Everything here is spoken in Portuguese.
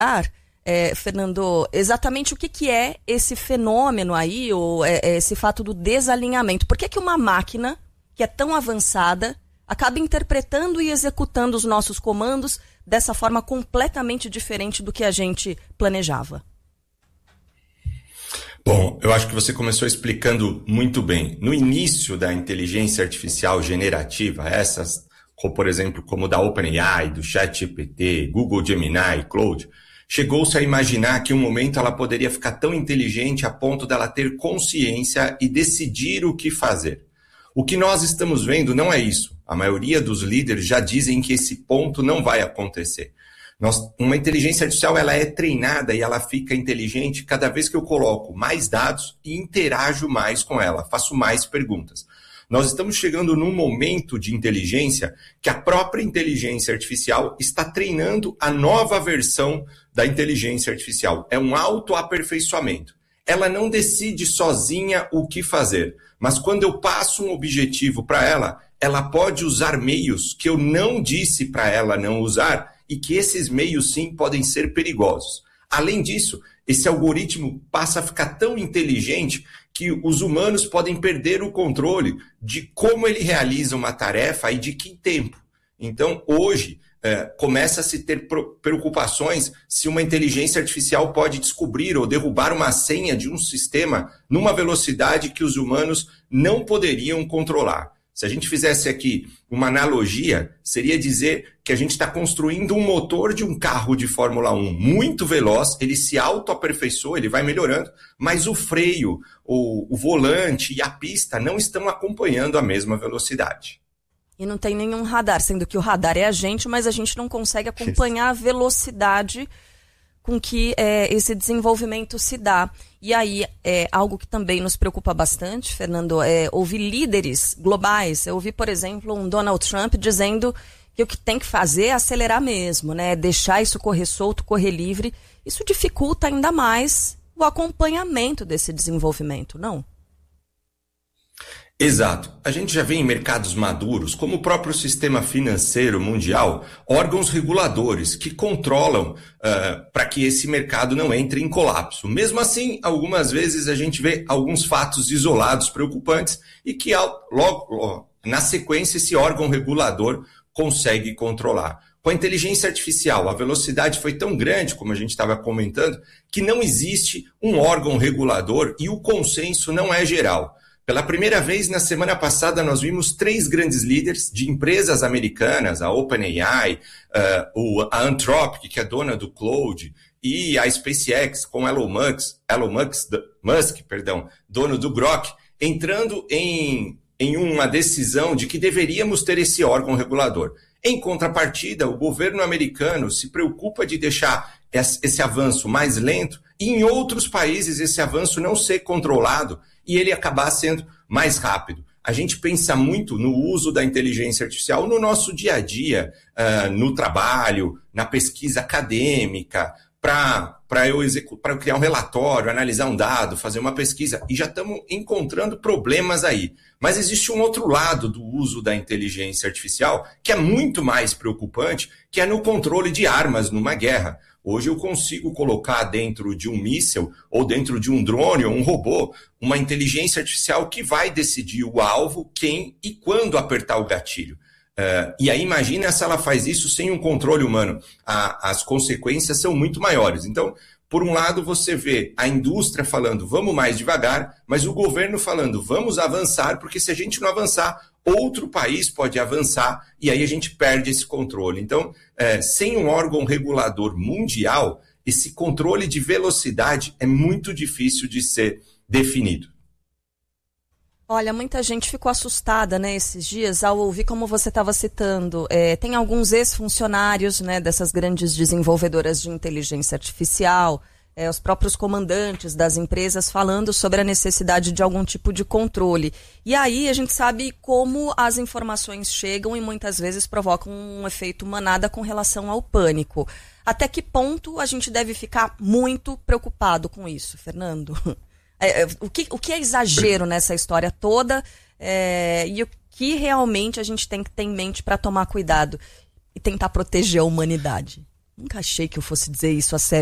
Fernando, exatamente o que é esse fenômeno aí, ou esse fato do desalinhamento. Por que uma máquina que é tão avançada acaba interpretando e executando os nossos comandos dessa forma completamente diferente do que a gente planejava? Bom, eu acho que você começou explicando muito bem. No início da inteligência artificial generativa, essas, por exemplo, como da OpenAI, do ChatGPT, Google Gemini, Claude, chegou-se a imaginar que em um momento ela poderia ficar tão inteligente a ponto dela ter consciência e decidir o que fazer. O que nós estamos vendo não é isso. A maioria dos líderes já dizem que esse ponto não vai acontecer. Uma inteligência artificial ela é treinada e ela fica inteligente cada vez que eu coloco mais dados e interajo mais com ela, faço mais perguntas. Nós estamos chegando num momento de inteligência que a própria inteligência artificial está treinando a nova versão da inteligência artificial. É um autoaperfeiçoamento. Ela não decide sozinha o que fazer, mas quando eu passo um objetivo para ela, ela pode usar meios que eu não disse para ela não usar e que esses meios, sim, podem ser perigosos. Além disso, esse algoritmo passa a ficar tão inteligente que os humanos podem perder o controle de como ele realiza uma tarefa e de que tempo. Então, hoje, começa a se ter preocupações se uma inteligência artificial pode descobrir ou derrubar uma senha de um sistema numa velocidade que os humanos não poderiam controlar. Se a gente fizesse aqui uma analogia, seria dizer que a gente está construindo um motor de um carro de Fórmula 1 muito veloz, ele se autoaperfeiçoa, ele vai melhorando, mas o freio, o volante e a pista não estão acompanhando a mesma velocidade. E não tem nenhum radar, sendo que o radar é a gente, mas a gente não consegue acompanhar a velocidade com que esse desenvolvimento se dá. E aí, algo que também nos preocupa bastante, Fernando, é ouvir líderes globais. Eu ouvi, por exemplo, um Donald Trump dizendo que o que tem que fazer é acelerar mesmo, né? Deixar isso correr solto, correr livre. Isso dificulta ainda mais o acompanhamento desse desenvolvimento, não? Exato. A gente já vê em mercados maduros, como o próprio sistema financeiro mundial, órgãos reguladores que controlam para que esse mercado não entre em colapso. Mesmo assim, algumas vezes a gente vê alguns fatos isolados preocupantes e que logo na sequência esse órgão regulador consegue controlar. Com a inteligência artificial, a velocidade foi tão grande, como a gente estava comentando, que não existe um órgão regulador e o consenso não é geral. Pela primeira vez, na semana passada, nós vimos 3 grandes líderes de empresas americanas, a OpenAI, a Anthropic, que é dona do Claude, e a SpaceX, com Elon Musk, dono do Grok, entrando em uma decisão de que deveríamos ter esse órgão regulador. Em contrapartida, o governo americano se preocupa de deixar esse avanço mais lento e em outros países esse avanço não ser controlado e ele acabar sendo mais rápido. A gente pensa muito no uso da inteligência artificial no nosso dia a dia, no trabalho, na pesquisa acadêmica, para eu criar um relatório, analisar um dado, fazer uma pesquisa, e já estamos encontrando problemas aí. Mas existe um outro lado do uso da inteligência artificial que é muito mais preocupante, que é no controle de armas numa guerra. Hoje eu consigo colocar dentro de um míssil, ou dentro de um drone, ou um robô, uma inteligência artificial que vai decidir o alvo, quem e quando apertar o gatilho. E aí imagina se ela faz isso sem um controle humano. As consequências são muito maiores. Então, por um lado, você vê a indústria falando, vamos mais devagar, mas o governo falando, vamos avançar, porque se a gente não avançar, outro país pode avançar e aí a gente perde esse controle. Então, sem um órgão regulador mundial, esse controle de velocidade é muito difícil de ser definido. Olha, muita gente ficou assustada, né, esses dias ao ouvir, como você estava citando, tem alguns ex-funcionários, né, dessas grandes desenvolvedoras de inteligência artificial, os próprios comandantes das empresas falando sobre a necessidade de algum tipo de controle. E aí a gente sabe como as informações chegam e muitas vezes provocam um efeito manada com relação ao pânico. Até que ponto a gente deve ficar muito preocupado com isso, Fernando? O que é exagero nessa história toda e o que realmente a gente tem que ter em mente para tomar cuidado e tentar proteger a humanidade? Nunca achei que eu fosse dizer isso a sério.